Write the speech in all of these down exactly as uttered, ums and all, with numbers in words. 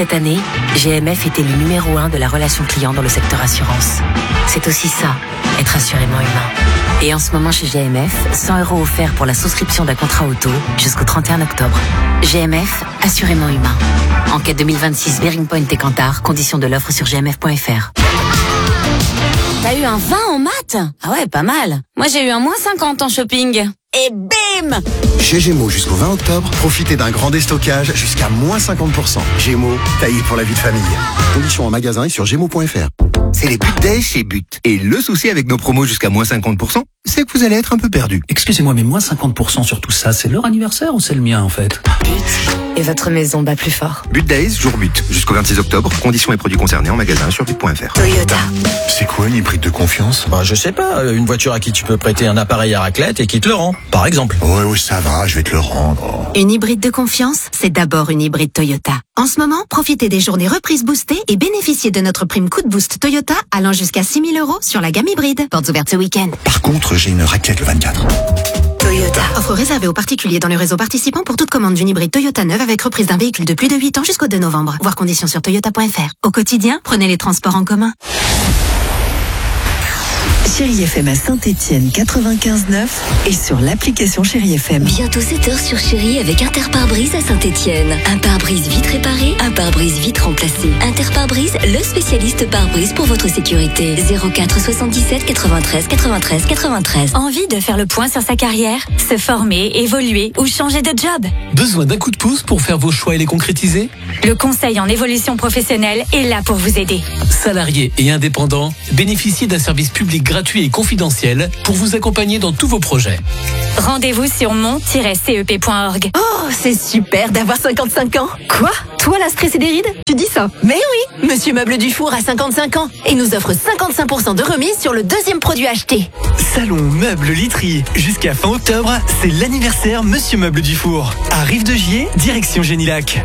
cette année, G M F est élu numéro un de la relation client dans le secteur assurance. C'est aussi ça, être assurément humain. Et en ce moment chez G M F, cent euros offerts pour la souscription d'un contrat auto jusqu'au trente et un octobre. G M F, assurément humain. Enquête deux mille vingt-six, Bearing Point et Kantar, conditions de l'offre sur g m f point f r. T'as eu un vingt en maths? Ah ouais, pas mal. Moi j'ai eu un moins cinquante en shopping. Et bim! Chez Gémeaux jusqu'au vingt octobre, profitez d'un grand déstockage jusqu'à moins cinquante pour cent. Gémeaux, taillé pour la vie de famille. Conditions en magasin et sur gémeaux point f r. C'est les But Days chez But. Et le souci avec nos promos jusqu'à moins cinquante pour cent, c'est que vous allez être un peu perdu. Excusez-moi, mais moins cinquante pour cent sur tout ça, c'est leur anniversaire ou c'est le mien en fait? But. Et votre maison bat plus fort. But Days, jour But. Jusqu'au vingt-six octobre, conditions et produits concernés en magasin sur but point f r. Toyota. C'est quoi une hybride de confiance? Bah, je sais pas, une voiture à qui tu peux prêter un appareil à raclette et qui te le rend, par exemple. Ouais, ouais, ça va, je vais te le rendre. Une hybride de confiance, c'est d'abord une hybride Toyota. En ce moment, profitez des journées reprises boostées et bénéficiez de notre prime coup de boost Toyota allant jusqu'à six mille euros sur la gamme hybride. Portes ouvertes ce week-end. Par contre, j'ai une raclette le vingt-quatre. Toyota. Offre réservée aux particuliers dans le réseau participant pour toute commande d'une hybride Toyota neuve avec reprise d'un véhicule de plus de huit ans jusqu'au deux novembre. Voir conditions sur toyota point f r. Au quotidien, prenez les transports en commun. Chérie F M à Saint-Étienne quatre-vingt-quinze neuf et sur l'application Chérie F M. Bientôt sept heures sur Chérie avec Interpare-Brise à Saint-Étienne. Un pare-brise vite réparé, un pare-brise vite remplacé. Interpare-Brise, le spécialiste pare-brise pour votre sécurité. zéro quatre soixante-dix-sept quatre-vingt-treize quatre-vingt-treize quatre-vingt-treize. Envie de faire le point sur sa carrière, se former, évoluer ou changer de job? Besoin d'un coup de pouce pour faire vos choix et les concrétiser? Le conseil en évolution professionnelle est là pour vous aider. Salariés et indépendants, bénéficiez d'un service public gratuit et confidentiel pour vous accompagner dans tous vos projets. Rendez-vous sur mon tiret c e p point org. Oh, c'est super d'avoir cinquante-cinq ans. Quoi? Toi, la stressée des rides? Tu dis ça? Mais oui, Monsieur Meuble Dufour a cinquante-cinq ans et nous offre cinquante-cinq pour cent de remise sur le deuxième produit acheté. Salon Meuble Literie. Jusqu'à fin octobre, c'est l'anniversaire Monsieur Meuble Dufour. À Rive-de-Gier, direction Génilac.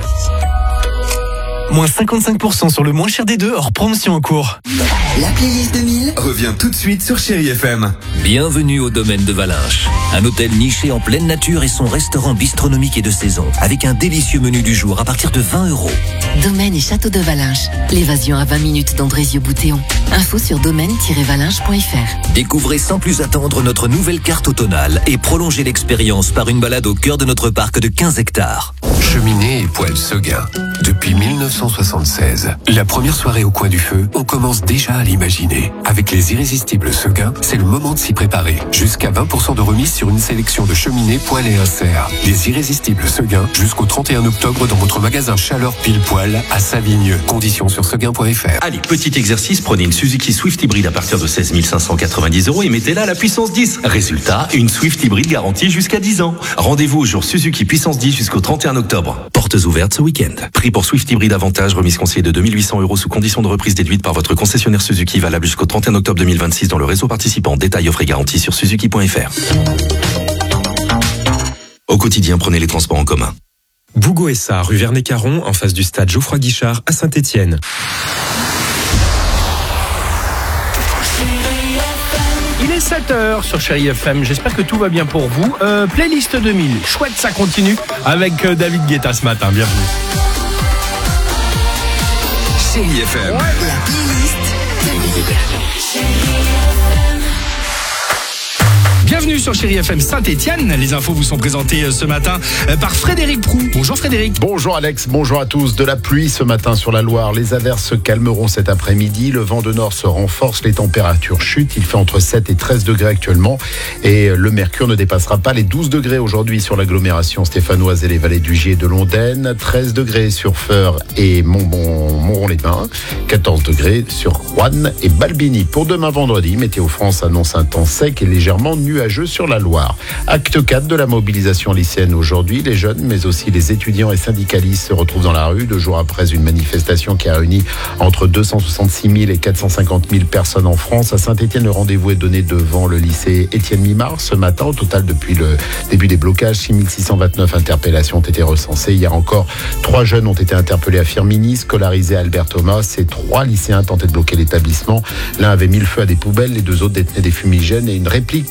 Moins cinquante-cinq pour cent sur le moins cher des deux, hors promotion en cours. La playlist deux mille revient tout de suite sur Chérie F M. Bienvenue au domaine de Valinches. Un hôtel niché en pleine nature et son restaurant bistronomique et de saison. Avec un délicieux menu du jour à partir de vingt euros. Domaine et château de Valinches. L'évasion à vingt minutes d'Andrézieux-Boutéon. Info sur domaine tiret valinches point f r. Découvrez sans plus attendre notre nouvelle carte automnale et prolongez l'expérience par une balade au cœur de notre parc de quinze hectares. Cheminée et poêle Seguin. Depuis mille neuf cent soixante-seize, la première soirée au coin du feu, on commence déjà à l'imaginer. Avec les irrésistibles Seguin, c'est le moment de s'y préparer. Jusqu'à vingt pour cent de remise sur une sélection de cheminées, poêles et inserts. Les irrésistibles Seguin jusqu'au trente et un octobre dans votre magasin Chaleur Pile Poil à Savigneux. Conditions sur seguin point f r. Allez, petit exercice, prenez une Suzuki Swift hybride à partir de seize mille cinq cent quatre-vingt-dix euros et mettez-la à la puissance dix. Résultat, une Swift hybride garantie jusqu'à dix ans. Rendez-vous au jour Suzuki puissance dix jusqu'au trente et un octobre. Portes ouvertes ce week-end. Prix pour Swift hybride avantage, remise conseillée de deux mille huit cents euros sous condition de reprise déduite par votre concessionnaire Suzuki, valable jusqu'au trente et un octobre deux mille vingt-six dans le réseau participant. Détails offre et garantie sur suzuki point f r. Au quotidien, prenez les transports en commun. Bougo S A, rue Vernet-Caron, en face du stade Geoffroy-Guichard à Saint-Étienne. Il est sept heures sur Chérie F M, j'espère que tout va bien pour vous. Euh, playlist deux mille, chouette, ça continue avec euh, David Guetta ce matin, bienvenue. Chérie F M. La playlist deux mille. Bienvenue sur Chérie F M Saint-Étienne. Les infos vous sont présentées ce matin par Frédéric Proux. Bonjour Frédéric. Bonjour Alex, bonjour à tous. De la pluie ce matin sur la Loire. Les averses se calmeront cet après-midi. Le vent de nord se renforce, les températures chutent. Il fait entre sept et treize degrés actuellement. Et le mercure ne dépassera pas les douze degrés aujourd'hui sur l'agglomération stéphanoise et les vallées du Gier et de l'Ondaine. treize degrés sur Feur et Montbon-les-Bains. quatorze degrés sur Roanne et Balbini. Pour demain vendredi, Météo France annonce un temps sec et légèrement nuageux sur la Loire. Acte quatre de la mobilisation lycéenne aujourd'hui. Les jeunes, mais aussi les étudiants et syndicalistes se retrouvent dans la rue deux jours après une manifestation qui a réuni entre deux cent soixante-six mille et quatre cent cinquante mille personnes en France. À Saint-Étienne, le rendez-vous est donné devant le lycée Étienne Mimard ce matin. Au total, depuis le début des blocages, six mille six cent vingt-neuf interpellations ont été recensées. Hier encore, trois jeunes ont été interpellés à Firminy, scolarisés à Albert Thomas. Ces trois lycéens tentaient de bloquer l'établissement. L'un avait mis le feu à des poubelles, les deux autres détenaient des fumigènes et une réplique de fusil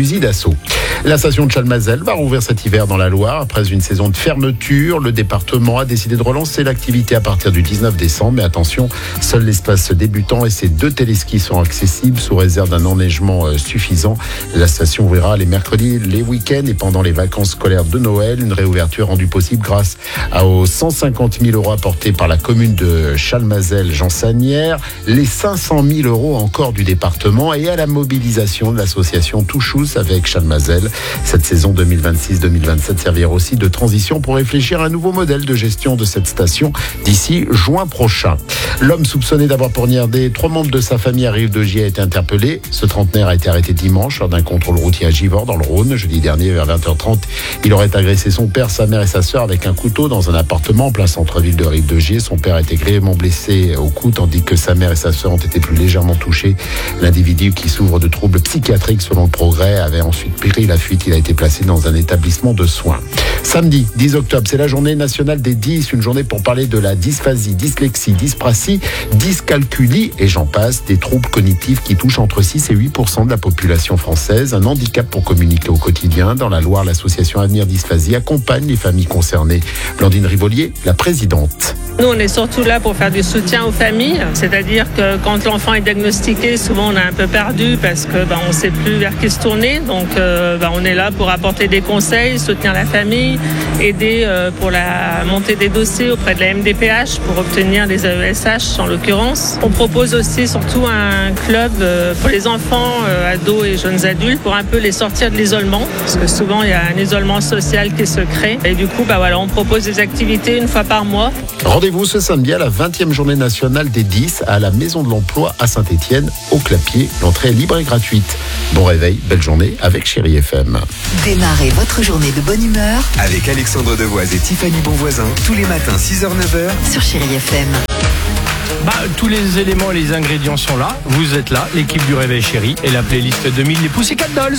fusil d'assaut. La station de Chalmazel va rouvrir cet hiver dans la Loire. Après une saison de fermeture, le département a décidé de relancer l'activité à partir du dix-neuf décembre. Mais attention, seul l'espace débutant et ses deux téléskis sont accessibles sous réserve d'un enneigement suffisant. La station ouvrira les mercredis, les week-ends et pendant les vacances scolaires de Noël. Une réouverture rendue possible grâce aux cent cinquante mille euros apportés par la commune de Chalmazel-Jean Sanière, les cinq cent mille euros encore du département et à la mobilisation de l'association Touchous avec Chalmazel. Cette saison deux mille vingt-six deux mille vingt-sept servira aussi de transition pour réfléchir à un nouveau modèle de gestion de cette station d'ici juin prochain. L'homme soupçonné d'avoir poignardé trois membres de sa famille à Rive-de-Gier a été interpellé. Ce trentenaire a été arrêté dimanche lors d'un contrôle routier à Givors dans le Rhône. Jeudi dernier vers vingt heures trente, il aurait agressé son père, sa mère et sa sœur avec un couteau dans un appartement en plein centre-ville de Rive-de-Gier. Son père a été grièvement blessé au cou tandis que sa mère et sa sœur ont été plus légèrement touchées. L'individu qui souffre de troubles psychiatriques selon le Progrès avait ensuite pris la fuite. Il a été placé dans un établissement de soins. Samedi dix octobre, c'est la journée nationale des dys, une journée pour parler de la dysphasie, dyslexie, dyspraxie, dyscalculie et j'en passe, des troubles cognitifs qui touchent entre six et huit pour cent de la population française. Un handicap pour communiquer au quotidien. Dans la Loire, l'association Avenir Dysphasie accompagne les familles concernées. Blandine Rivolier, la présidente. Nous, on est surtout là pour faire du soutien aux familles. C'est-à-dire que quand l'enfant est diagnostiqué, souvent on est un peu perdu parce que bah, on ne sait plus vers qui se tourner. Donc euh, bah, on est là pour apporter des conseils, soutenir la famille, aider euh, pour la montée des dossiers auprès de la M D P H pour obtenir des A E S H en l'occurrence. On propose aussi surtout un club euh, pour les enfants, euh, ados et jeunes adultes pour un peu les sortir de l'isolement parce que souvent il y a un isolement social qui se crée. Et du coup, bah, voilà, on propose des activités une fois par mois. Rendez-vous ce samedi à la vingtième journée nationale des dys à la Maison de l'Emploi à Saint-Étienne, au Clapier. L'entrée est libre et gratuite. Bon réveil, belle journée avec Chérie F M. Démarrez votre journée de bonne humeur avec Alexandre Devoise et Tiffany Bonvoisin tous les matins six heures neuf heures sur Chérie F M. Bah, tous les éléments et les ingrédients sont là. Vous êtes là, l'équipe du Réveil Chéri et la playlist deux mille, les Pussycat Dolls.